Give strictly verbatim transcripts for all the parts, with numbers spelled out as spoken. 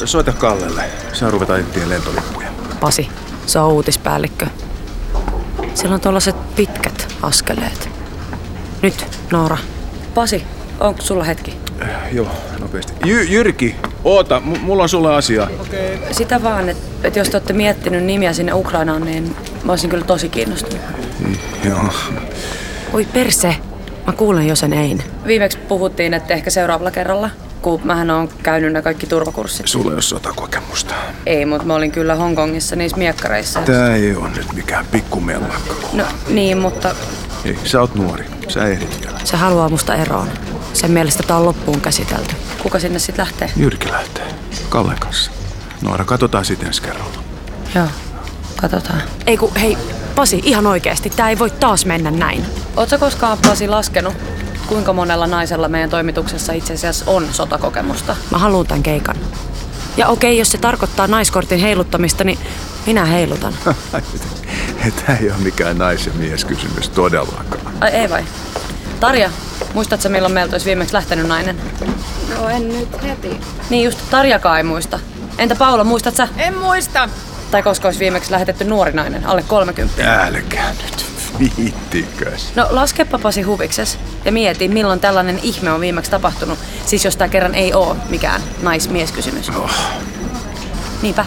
soita Kallelle. Saa ruveta etsiä lentolippuja. Pasi, se on uutispäällikkö. Sillä on tuollaiset pitkät askeleet. Nyt, Noora. Pasi, onko sulla hetki? Äh, joo, nopeasti. Jy- Jyrki, oota, m- mulla on sulle asia. Okei. Okay. Sitä vaan, että et jos te olette miettinyt nimiä sinne Ukrainaan, niin mä olisin kyllä tosi kiinnostunut. I, joo. Oi perse, mä kuulen jo sen ein. Viimeksi puhuttiin, että ehkä seuraavalla kerralla, kun mähän oon käynyt ne kaikki turvakurssit. Sulla ei ole sotakokemusta. Ei, mutta mä olin kyllä Hongkongissa niissä miekkareissa. Tää ei ole nyt mikään pikkumellakka. No niin, mutta... Ei, sä oot nuori. Sä ehdit vielä. Se haluaa musta eroon. Sen mielestä tää on loppuun käsitelty. Kuka sinne sit lähtee? Jyrki lähtee. Kallen kanssa. Noora, katsotaan sit ensi kerralla. Joo, katsotaan. Ei ku, hei, Pasi, ihan oikeesti. Tää ei voi taas mennä näin. Ootko koskaan, Pasi, laskenut, kuinka monella naisella meidän toimituksessa itse asiassa on sotakokemusta? Mä haluun tän keikan. Ja okei, jos se tarkoittaa naiskortin heiluttamista, niin minä heilutan. Tää ei ole mikään nais- ja mieskysymys todellakaan. Ai ei vai? Tarja, muistatko milloin meiltä olisi viimeksi lähtenyt nainen? No en nyt heti. Niin just Tarjakaan ei muista. Entä Paula, muistat sä? En muista. Tai koska olisi viimeksi lähetetty nuori nainen, alle kolmekymmentä? Älkää nyt, viittikös. No laskepa Pasi huvikses ja mieti, milloin tällainen ihme on viimeksi tapahtunut. Siis jos tää kerran ei oo mikään nais-mieskysymys. Oh. Niinpä.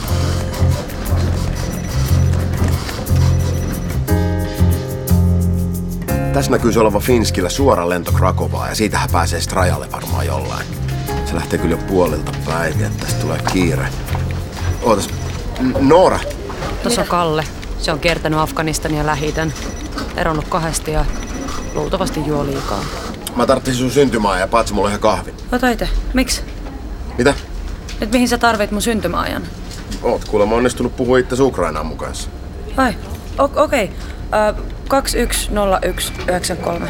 Tässä näkyisi oleva Finskillä suora lento Krakovaan ja siitähän pääsee sitten rajalle varmaan jollain. Se lähtee kyllä jo puolilta päiviä, että tästä tulee kiire. Ootas, N- Noora. Tuossa on Kalle. Se on kiertänyt Afganistania ja Lähi-idän. Eronnut kahdesti ja luultavasti juo liikaa. Mä tarvitsin sun syntymäajan ja paitsi mulle ihan kahvin. Ota itse. Miksi? Mitä? Nyt mihin sä tarvit mun syntymäajan? Oot kuulemma onnistunut puhua itse Ukrainaan mukaan. Ai, o- okei. Okay. Uh, kaksi yksi nolla yksi yhdeksän kolme.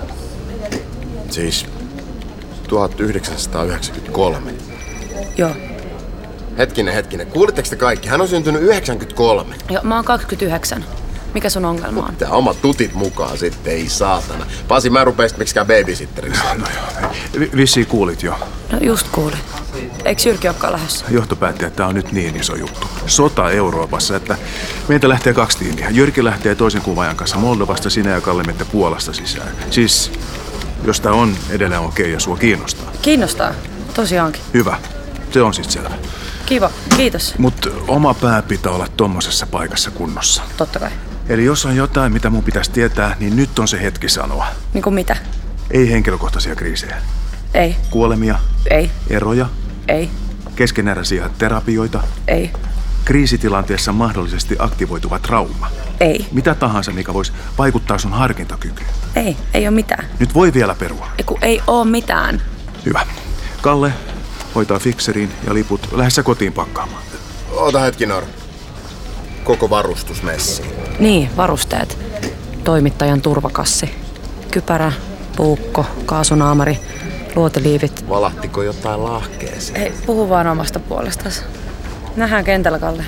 Siis tuhatyhdeksänsataayhdeksänkymmentäkolme. Joo. Hetkinen, hetkinen. Kuulitteko te kaikki? Hän on syntynyt yhdeksänkymmentäkolme. Joo, mä oon kaksikymmentäyhdeksän. Mikä sun ongelma on? Tää omat tutit mukaan sitten, ei saatana. Pasi, mä rupein sit miksikään babysitteriksi. No joo, vi- vissiin kuulit jo. No just kuulin. Eikö Jyrki olekaan lähdössä? Johto päätti, että tää on nyt niin iso juttu. Sota Euroopassa, että meiltä lähtee kaksi tiimiä. Jyrki lähtee toisen kuvajan kanssa Moldovasta, sinä ja Kalle menette Puolasta sisään. Siis, jos tää on edelleen okei ja sua kiinnostaa. Kiinnostaa. Tosiaankin. Hyvä. Se on sit selvä. Kiva. Kiitos. Mut oma pää pitää olla tommosessa paikassa kunnossa. Totta kai. Eli jos on jotain, mitä mun pitäisi tietää, niin nyt on se hetki sanoa. Niin kuin mitä? Ei henkilökohtaisia kriisejä. Ei. Kuolemia. Ei. Eroja. Ei. Keskeneräisiä terapioita. Ei. Kriisitilanteessa mahdollisesti aktivoituva trauma. Ei. Mitä tahansa, mikä voisi vaikuttaa sun harkintakykyyn. Ei. Ei oo mitään. Nyt voi vielä perua. Eiku ei oo mitään. Hyvä. Kalle hoitaa fikseriin ja liput. Lähde sä kotiin pakkaamaan. Oota hetki, Noora. Koko varustus messiin. Niin, varusteet. Toimittajan turvakassi. Kypärä, puukko, kaasunaamari, luotiliivit. Valahtiko jotain lahkeeseen? Hei, puhu vaan omasta puolestasi. Nähdään kentällä, Kalle.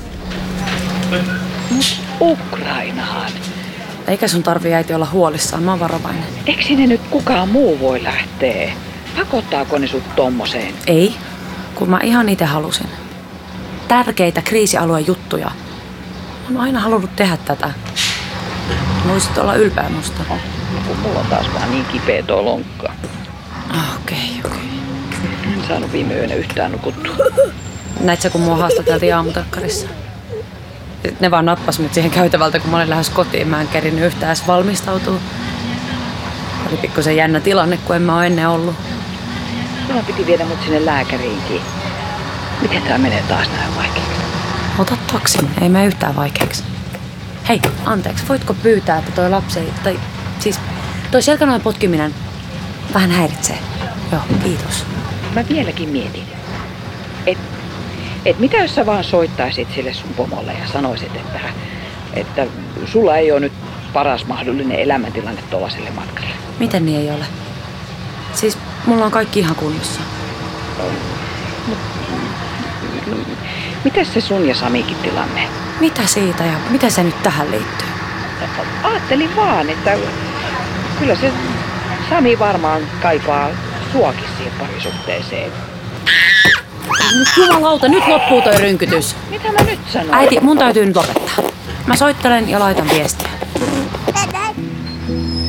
Ukrainaan. Eikä sun tarvii äiti olla huolissaan, mä oon varovainen. Eikö sinne nyt kukaan muu voi lähteä? Pakottaako ne sut tommoseen? Ei, kun mä ihan itse halusin. Tärkeitä kriisialueen juttuja. Mä oon aina halunnut tehdä tätä. Voisit olla ylpeä musta. No, kun mulla on taas vaan niin kipeä toi lonkka. Ah, okei, okay, okei. Okay. En saanut viime yönä yhtään nukuttua. Näit sä, kun mua haastateltiin aamutakkarissa? Ne vaan nappas mut siihen käytävältä, kun mä olin lähes kotiin. Mä en kerinyt yhtään edes valmistautua. Oli pikkusen jännä tilanne, kun en mä oo ennen ollut. Sulla piti viedä mut sinne lääkäriinkin. Miten tää menee taas näin vaikeaksi? Ota taksin, ei mene yhtään vaikeaksi. Hei, anteeksi, voitko pyytää, että toi lapsi ei, tai siis toi selkänojen potkiminen vähän häiritsee. Joo, kiitos. Mä vieläkin mietin, että et mitä jos sä vaan soittaisit sille sun pomolle ja sanoisit, että, että sulla ei ole nyt paras mahdollinen elämäntilanne tuollaiselle matkalle. Miten niin ei ole? Siis mulla on kaikki ihan kunnossa. Mitäs se sun ja Samikin tilanne? Mitä siitä ja miten se nyt tähän liittyy? Ajattelin vaan, että kyllä se Sami varmaan kaipaa suakin siihen parisuhteeseen. Nyt jumalauta, nyt loppuu toi rynkytys. Mitä mä nyt sanon? Äiti, mun täytyy nyt lopettaa. Mä soittelen ja laitan viestiä.